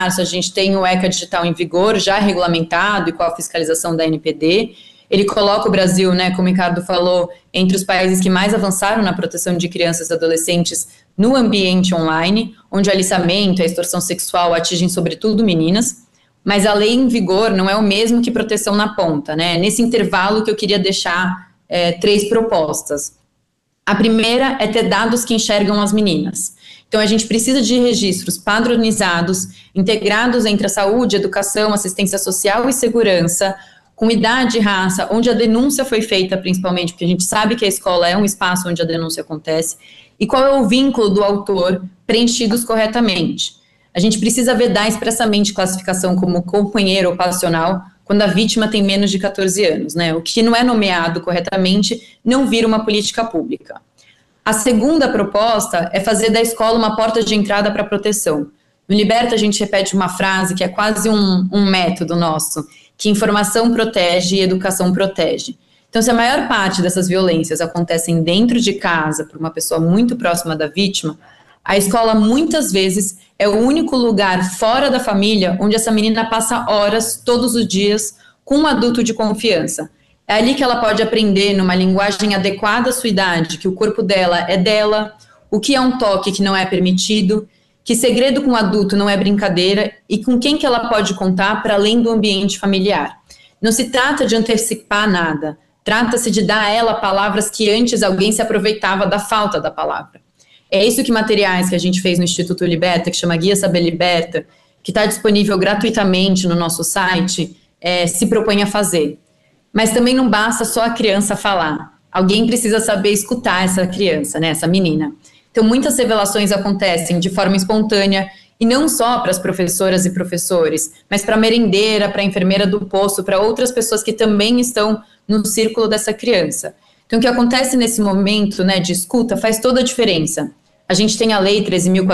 a gente tem o ECA Digital em vigor, já regulamentado e com a fiscalização da NPD. Ele coloca o Brasil, né, como o Ricardo falou, entre os países que mais avançaram na proteção de crianças e adolescentes no ambiente online, onde o aliciamento e a extorsão sexual atingem sobretudo meninas, mas a lei em vigor não é o mesmo que proteção na ponta, né? Nesse intervalo que eu queria deixar 3 propostas. A primeira é ter dados que enxergam as meninas. Então, a gente precisa de registros padronizados, integrados entre a saúde, educação, assistência social e segurança, com idade e raça, onde a denúncia foi feita principalmente, porque a gente sabe que a escola é um espaço onde a denúncia acontece, e qual é o vínculo do autor preenchidos corretamente. A gente precisa vedar expressamente classificação como companheiro ou passional quando a vítima tem menos de 14 anos, né? O que não é nomeado corretamente não vira uma política pública. A segunda proposta é fazer da escola uma porta de entrada para a proteção. No Liberta, a gente repete uma frase que é quase um método nosso, que informação protege e educação protege. Então, se a maior parte dessas violências acontecem dentro de casa, por uma pessoa muito próxima da vítima, a escola muitas vezes é o único lugar fora da família onde essa menina passa horas todos os dias com um adulto de confiança. É ali que ela pode aprender, numa linguagem adequada à sua idade, que o corpo dela é dela, o que é um toque que não é permitido, que segredo com o adulto não é brincadeira e com quem que ela pode contar para além do ambiente familiar. Não se trata de antecipar nada, trata-se de dar a ela palavras que antes alguém se aproveitava da falta da palavra. É isso que materiais que a gente fez no Instituto Liberta, que chama Guia Saber Liberta, que está disponível gratuitamente no nosso site, se propõe a fazer. Mas também não basta só a criança falar. Alguém precisa saber escutar essa criança, né, essa menina. Então, muitas revelações acontecem de forma espontânea, e não só para as professoras e professores, mas para a merendeira, para a enfermeira do posto, para outras pessoas que também estão no círculo dessa criança. Então, o que acontece nesse momento, né, de escuta faz toda a diferença. A gente tem a Lei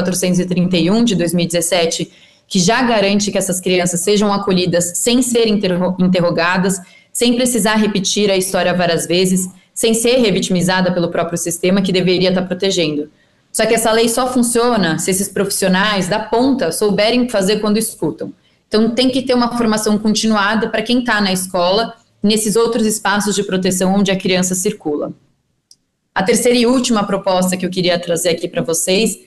13.431, de 2017, que já garante que essas crianças sejam acolhidas sem serem interrogadas, sem precisar repetir a história várias vezes, sem ser revitimizada pelo próprio sistema que deveria estar protegendo. Só que essa lei só funciona se esses profissionais da ponta souberem fazer quando escutam. Então, tem que ter uma formação continuada para quem está na escola, nesses outros espaços de proteção onde a criança circula. A terceira e última proposta que eu queria trazer aqui para vocês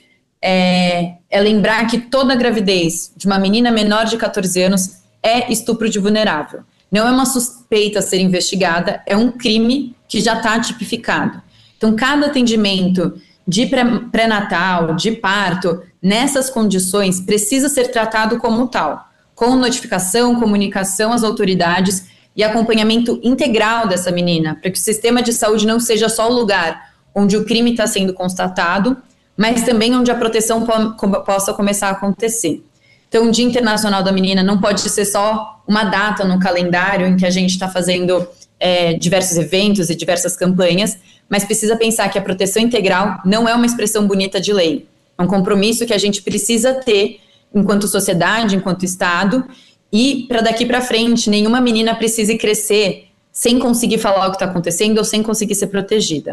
é lembrar que toda gravidez de uma menina menor de 14 anos é estupro de vulnerável. Não é uma suspeita a ser investigada, é um crime que já está tipificado. Então, cada atendimento de pré-natal, de parto, nessas condições, precisa ser tratado como tal, com notificação, comunicação às autoridades e acompanhamento integral dessa menina, para que o sistema de saúde não seja só o lugar onde o crime está sendo constatado, mas também onde a proteção possa começar a acontecer. Então, o Dia Internacional da Menina não pode ser só uma data no calendário em que a gente está fazendo diversos eventos e diversas campanhas, mas precisa pensar que a proteção integral não é uma expressão bonita de lei. É um compromisso que a gente precisa ter enquanto sociedade, enquanto Estado, e para daqui para frente, nenhuma menina precise crescer sem conseguir falar o que está acontecendo ou sem conseguir ser protegida.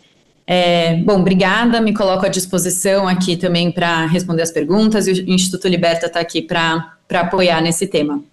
Bom, obrigada, me coloco à disposição aqui também para responder as perguntas, e o Instituto Liberta está aqui para apoiar nesse tema.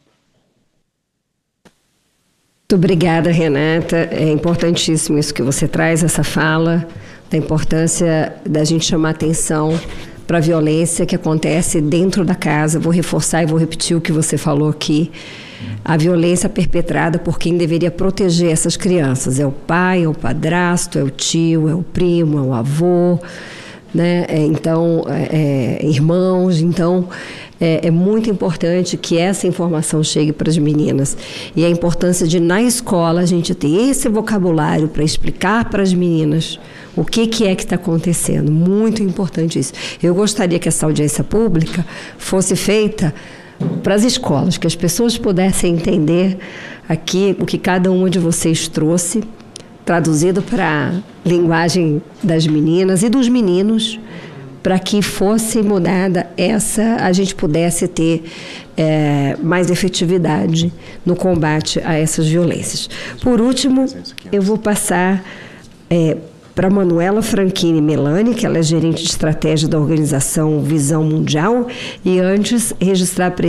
Muito obrigada, Renata. É importantíssimo isso que você traz, essa fala, da importância da gente chamar atenção para a violência que acontece dentro da casa. Vou reforçar e vou repetir o que você falou aqui. A violência perpetrada por quem deveria proteger essas crianças. É o pai, é o padrasto, é o tio, é o primo, é o avô, né? Então, irmãos. Então, é muito importante que essa informação chegue para as meninas. E a importância de, na escola, a gente ter esse vocabulário para explicar para as meninas o que é que está acontecendo. Muito importante isso. Eu gostaria que essa audiência pública fosse feita para as escolas, que as pessoas pudessem entender aqui o que cada uma de vocês trouxe, traduzido para a linguagem das meninas e dos meninos, para que fosse mudada a gente pudesse ter mais efetividade no combate a essas violências. Por último, eu vou passar para Manuela Franchini Melani, que ela é gerente de estratégia da organização Visão Mundial, e antes registrar a